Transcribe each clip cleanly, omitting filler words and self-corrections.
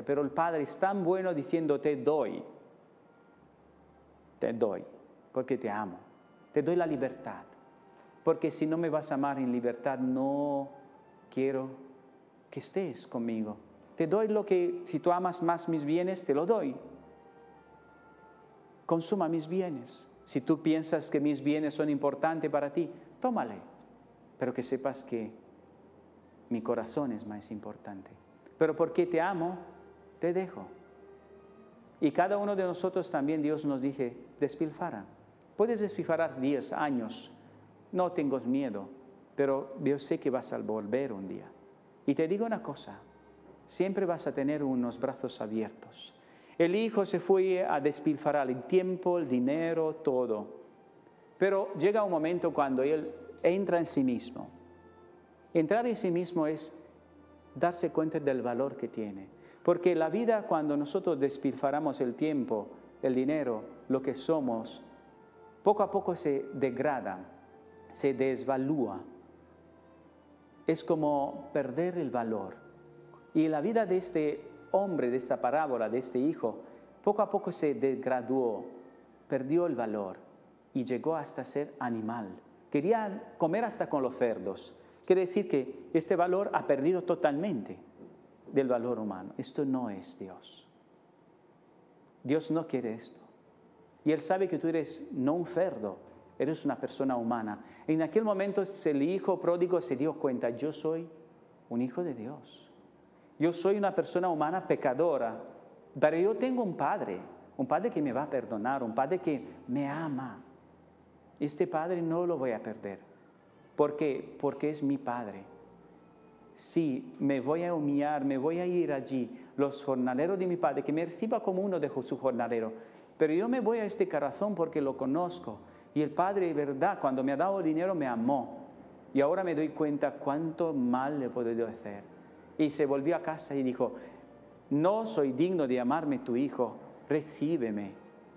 pero el Padre es tan bueno diciendo, te doy, porque te amo, te doy la libertad, porque si no me vas a amar en libertad, no quiero que estés conmigo. Te doy lo que, si tú amas más mis bienes, te lo doy. Consuma mis bienes. Si tú piensas que mis bienes son importantes para ti, tómale, pero que sepas que mi corazón es más importante. Pero porque te amo, te dejo. Y cada uno de nosotros también Dios nos dice, despilfarra. Puedes despilfarrar 10 años, no tengas miedo, pero yo sé que vas a volver un día. Y te digo una cosa, siempre vas a tener unos brazos abiertos. El hijo se fue a despilfarrar el tiempo, el dinero, todo. Pero llega un momento cuando él entra en sí mismo. Entrar en sí mismo es darse cuenta del valor que tiene. Porque la vida, cuando nosotros despilfarramos el tiempo, el dinero, lo que somos, poco a poco se degrada, se desvalúa. Es como perder el valor. Y la vida de este hombre, de esta parábola, de este hijo, poco a poco se degradó, perdió el valor y llegó hasta ser animal. Quería comer hasta con los cerdos. Quiere decir que este valor ha perdido totalmente del valor humano. Esto no es Dios. Dios no quiere esto. Y Él sabe que tú eres no un cerdo, eres una persona humana. En aquel momento el hijo pródigo se dio cuenta, yo soy un hijo de Dios. Yo soy una persona humana pecadora, pero yo tengo un padre que me va a perdonar, un padre que me ama. Este padre no lo voy a perder. ¿Por qué? Porque es mi padre. Sí, me voy a humillar, me voy a ir allí, los jornaleros de mi padre, que me reciba como uno de su jornalero. Pero yo me voy a este corazón porque lo conozco. Y el padre, de verdad, cuando me ha dado dinero, me amó. Y ahora me doy cuenta cuánto mal le he podido hacer. Y se volvió a casa y dijo, no soy digno de llamarme tu hijo, recíbeme.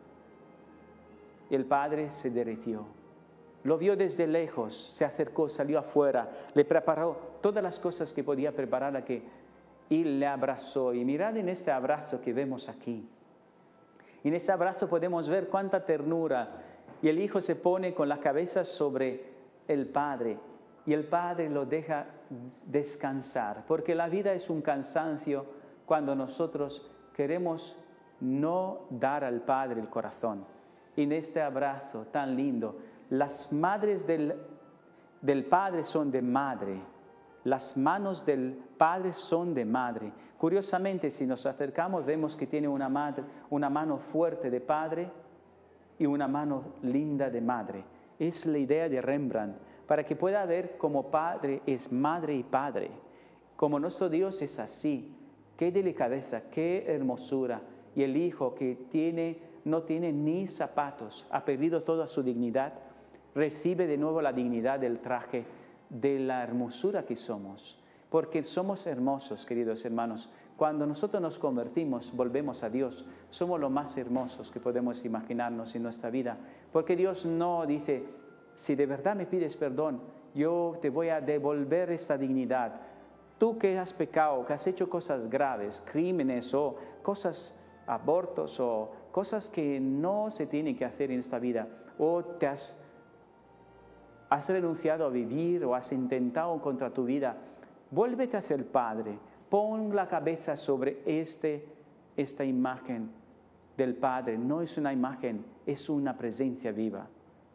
Y el padre se derritió. Lo vio desde lejos, se acercó, salió afuera, le preparó todas las cosas que podía preparar y le abrazó. Y mirad en este abrazo que vemos aquí. En ese abrazo podemos ver cuánta ternura. Y el hijo se pone con la cabeza sobre el padre. Y el padre lo deja descansar. Porque la vida es un cansancio cuando nosotros queremos no dar al padre el corazón. Y en este abrazo tan lindo, las madres del padre son de madre. Las manos del padre son de madre. Curiosamente, si nos acercamos, vemos que tiene una mano fuerte de padre y una mano linda de madre. Es la idea de Rembrandt, para que pueda ver como padre es madre y padre. Como nuestro Dios es así. Qué delicadeza, qué hermosura. Y el hijo que no tiene ni zapatos, ha perdido toda su dignidad, recibe de nuevo la dignidad del traje, de la hermosura que somos. Porque somos hermosos, queridos hermanos. Cuando nosotros nos convertimos, volvemos a Dios, somos los más hermosos que podemos imaginarnos en nuestra vida. Porque Dios no dice, si de verdad me pides perdón, yo te voy a devolver esta dignidad. Tú que has pecado, que has hecho cosas graves, crímenes o cosas, abortos o cosas que no se tienen que hacer en esta vida, o te has renunciado a vivir o has intentado contra tu vida, vuélvete hacia el Padre, pon la cabeza sobre esta imagen del Padre. No es una imagen, es una presencia viva.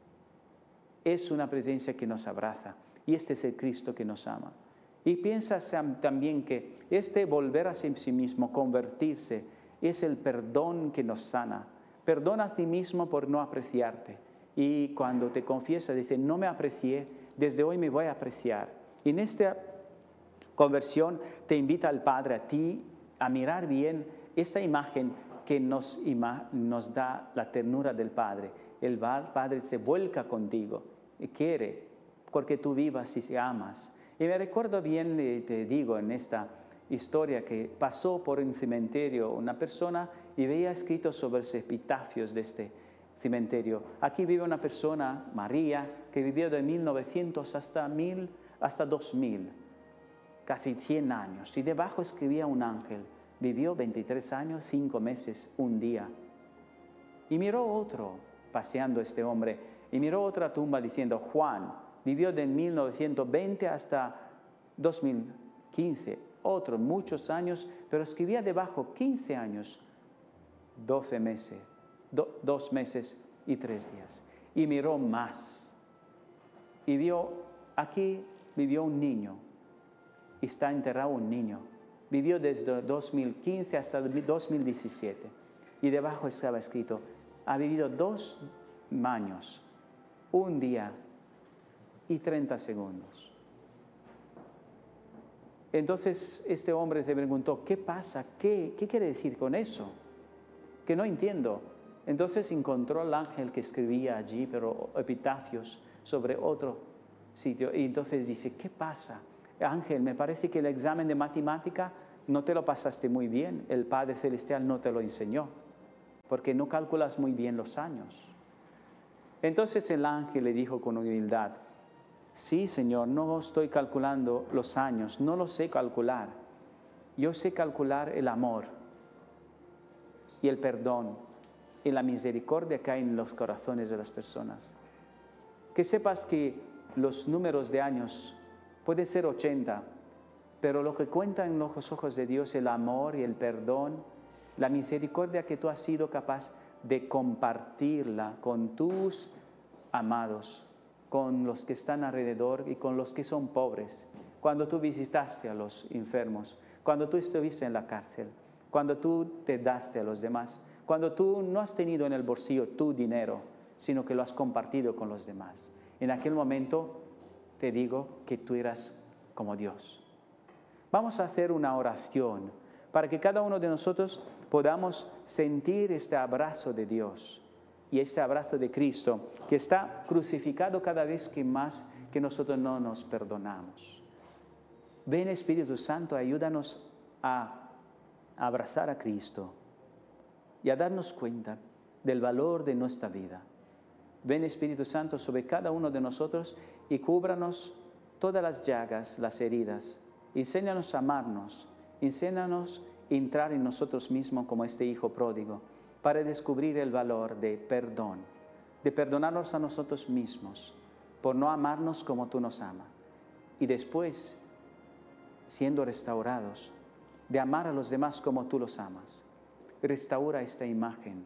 Es una presencia que nos abraza y este es el Cristo que nos ama. Y piensa también que volver a sí mismo, convertirse, es el perdón que nos sana. Perdona a ti mismo por no apreciarte. Y cuando te confiesas, dice, no me aprecié, desde hoy me voy a apreciar. Y en esta conversión te invita al Padre, a ti, a mirar bien esta imagen que nos da la ternura del Padre. El Padre se vuelca contigo y quiere, porque tú vivas y amas. Y me recuerdo bien, te digo, en esta historia que pasó por un cementerio una persona y veía escrito sobre los epitafios de este cementerio. Aquí vive una persona, María, que vivió de 1900 hasta 2000, casi 100 años. Y debajo escribía un ángel, Vivió 23 años, 5 meses, un día. Y miró otro, paseando este hombre, y miró otra tumba diciendo, Juan, vivió de 1920 hasta 2015. Otro, muchos años, pero escribía debajo 15 años, 12 meses, 2 meses y 3 días. Y miró más. Y vio, aquí vivió un niño. Y está enterrado un niño. Vivió desde 2015 hasta 2017. Y debajo estaba escrito, ha vivido 2 años, un día y 30 segundos. Entonces este hombre se preguntó, ¿qué pasa? ¿Qué quiere decir con eso? Que no entiendo. Entonces encontró al ángel que escribía allí, pero epitafios sobre otro sitio. Y entonces dice, ¿qué pasa? Ángel, me parece que el examen de matemática no te lo pasaste muy bien. El Padre Celestial no te lo enseñó, porque no calculas muy bien los años. Entonces el ángel le dijo con humildad, sí, Señor, no estoy calculando los años, no lo sé calcular. Yo sé calcular el amor y el perdón y la misericordia que hay en los corazones de las personas. Que sepas que los números de años pueden ser 80, pero lo que cuenta en los ojos de Dios es el amor y el perdón, la misericordia que tú has sido capaz de compartirla con tus amados, con los que están alrededor y con los que son pobres. Cuando tú visitaste a los enfermos, cuando tú estuviste en la cárcel, cuando tú te daste a los demás, cuando tú no has tenido en el bolsillo tu dinero, sino que lo has compartido con los demás. En aquel momento te digo que tú eras como Dios. Vamos a hacer una oración para que cada uno de nosotros podamos sentir este abrazo de Dios y este abrazo de Cristo, que está crucificado cada vez que más que nosotros no nos perdonamos. Ven, Espíritu Santo, ayúdanos a abrazar a Cristo y a darnos cuenta del valor de nuestra vida. Ven, Espíritu Santo, sobre cada uno de nosotros y cúbranos todas las llagas, las heridas. Enséñanos a amarnos, enséñanos a entrar en nosotros mismos como este hijo pródigo, para descubrir el valor de perdón, de perdonarnos a nosotros mismos por no amarnos como tú nos amas. Y después, siendo restaurados, de amar a los demás como tú los amas. Restaura esta imagen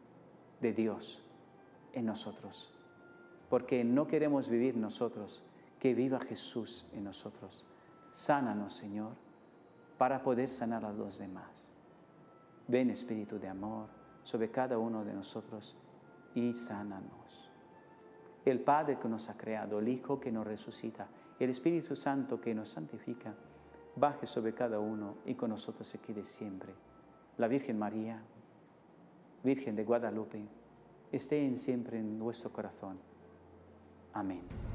de Dios en nosotros, porque no queremos vivir nosotros, que viva Jesús en nosotros. Sánanos, Señor, para poder sanar a los demás. Ven, Espíritu de amor, sobre cada uno de nosotros y sánanos. El Padre que nos ha creado, el Hijo que nos resucita, el Espíritu Santo que nos santifica, baje sobre cada uno y con nosotros se quede siempre. La Virgen María, Virgen de Guadalupe, esté siempre en vuestro corazón. Amén.